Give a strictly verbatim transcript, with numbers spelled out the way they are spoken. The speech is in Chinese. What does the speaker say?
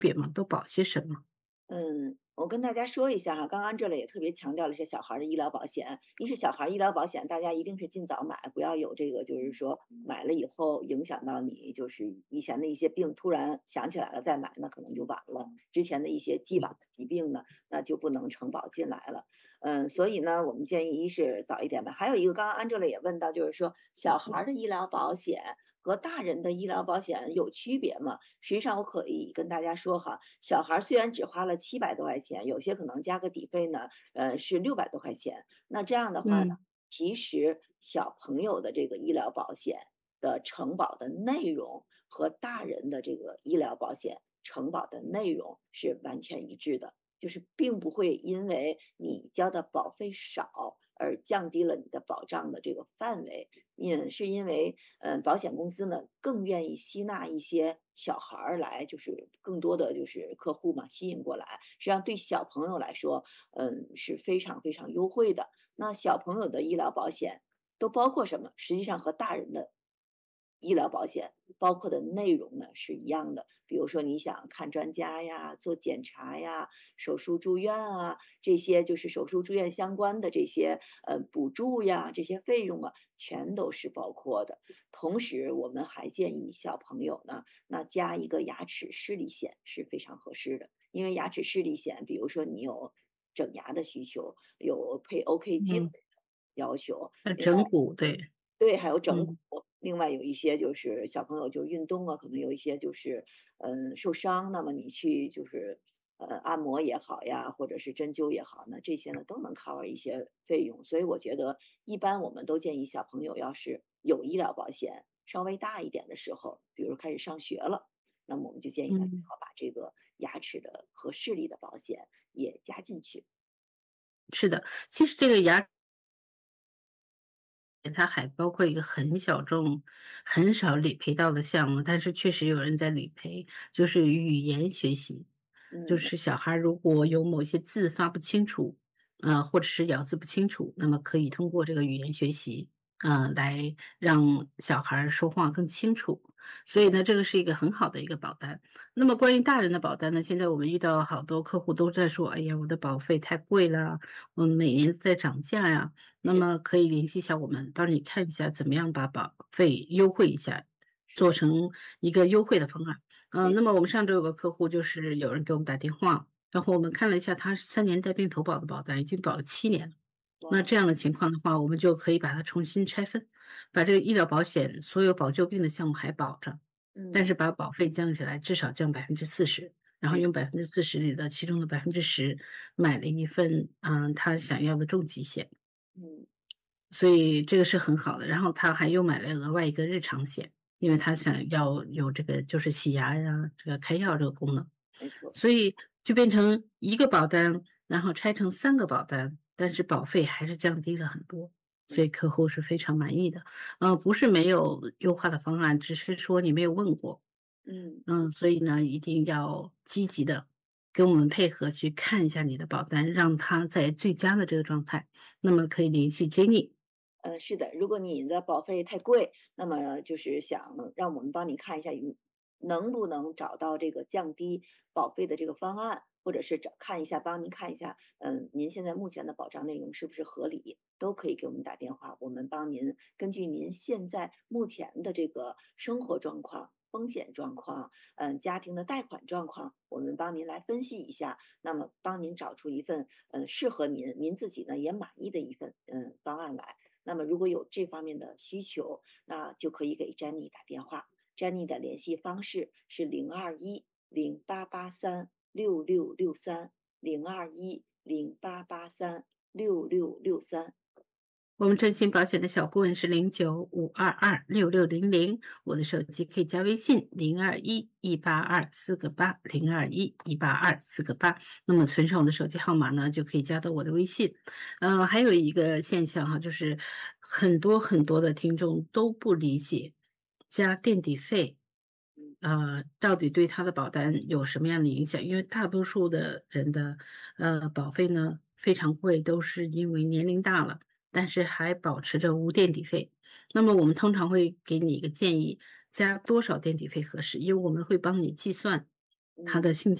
别吗？都保些什么？ 嗯，我跟大家说一下哈，刚刚这里也特别强调了是小孩儿的医疗保险。一是小孩儿医疗保险，大家一定是尽早买，不要有这个就是说买了以后影响到你，就是以前的一些病突然想起来了再买，那可能就晚了。之前的一些既往的疾病呢，那就不能承保进来了。嗯，所以呢，我们建议一是早一点买，还有一个刚刚安 g e 也问到，就是说小孩儿的医疗保险和大人的医疗保险有区别吗？实际上我可以跟大家说哈，小孩儿虽然只花了七百多块钱，有些可能加个底费呢，呃，是六百多块钱。那这样的话呢， 嗯。 其实小朋友的这个医疗保险的承保的内容和大人的这个医疗保险承保的内容是完全一致的，就是并不会因为你交的保费少而降低了你的保障的这个范围。嗯，是因为，呃，保险公司呢，更愿意吸纳一些小孩儿来，就是更多的就是客户嘛，吸引过来。实际上对小朋友来说，嗯，是非常非常优惠的。那小朋友的医疗保险都包括什么？实际上和大人的医疗保险包括的内容呢是一样的。比如说你想看专家呀、做检查呀、手术住院啊，这些就是手术住院相关的这些呃补助呀，这些费用啊，全都是包括的。同时，我们还建议小朋友呢，那加一个牙齿视力险是非常合适的。因为牙齿视力险，比如说你有整牙的需求，有配 O K 镜嗯。 的要求， 呃， 另外整骨，对。 对，还有整骨。 嗯。 另外有一些就是小朋友就运动啊，可能有一些就是，嗯，受伤，那么你去就是，呃，按摩也好呀，或者是针灸也好，那这些呢都能 cover 一些费用。所以我觉得一般我们都建议小朋友要是有医疗保险，稍微大一点的时候，比如开始上学了，那么我们就建议他最嗯。 好把这个牙齿的和视力的保险也加进去。 是的，其实这个牙它还包括一个很小众、很少理赔到的项目，但是确实有人在理赔，就是语言学习。就嗯。 是小孩儿如果有某些字发不清楚，呃，或者是咬字不清楚，那么可以通过这个语言学习，呃，来让小孩儿说话更清楚。所以呢，这个是一个很好的一个保单。那么关于大人的保单呢，现在我们遇到好多客户都在说：“哎呀，我的保费太贵了，嗯，每年在涨价呀。”那是。 么可以联系一下我们，帮你看一下怎么样把保费优惠一下，做是。 成一个优惠的方案。呃， 没那么我们上周有个客户，就是有人给我们打电话，然后我们看了一下他是三年带病投保的保单，已经保了七年了。那哇。 这样的情况的话，我们就可以把它重新拆分，把这个医疗保险所有保旧病的项目还保着，但嗯。 是把保费降下来，至少降百分之四十，然后没用百分之四十里的其中的百分之十买了一份，嗯，他想要的重疾险。 嗯。 所以这个是很好的，然后他还又买了额外一个日常险，因为嗯。 他想要有这个就是洗牙呀，这个开药这个功能。 没错。 所以就变成一个保单，然后拆成三个保单，但是保费还是降低了很多，所以没错。 客户是非常满意的。呃，不是没有优化的方案，只是说你没有问过。 嗯。 嗯，所以呢，一定要积极地跟我们配合去看一下你的保单，让它在最佳的这个状态，那么可以联系 Jenny。 呃，是的，如果你的保费太贵，那么就是想让我们帮你看一下有能不能找到这个降低保费的这个方案，或者是找看一下帮您看一下，嗯，您现在目前的保障内容是不是合理，都可以给我们打电话，我们帮您根据您现在目前的这个生活状况、风险状况，嗯，家庭的贷款状况，我们帮您来分析一下，那么帮您找出一份，呃，适合您您自己呢也满意的一份，嗯，方案来。那么如果有这方面的需求，那就可以给 Jenny 打电话，Jenny 的联系方式是零二一零八八三六六六三，零二一零八八三六六六三。 我们真心保险的小顾问是零九五二二六六零零，我的手机可以加微信零二一一八二四个八，零二一一八二四个八，那么存上我的手机号码呢，就可以加到我的微信。呃，还有一个现象哈，就是很多很多的听众都不理解加垫底费， 嗯。 呃，到底对他的保单有什么样的影响？因为大多数的人的，呃，保费呢非常贵，都是因为年龄大了，但是还保持着无垫底费。那么我们通常会给你一个建议，加多少垫底费合适，因为我们会帮你计算。 嗯。 它的性价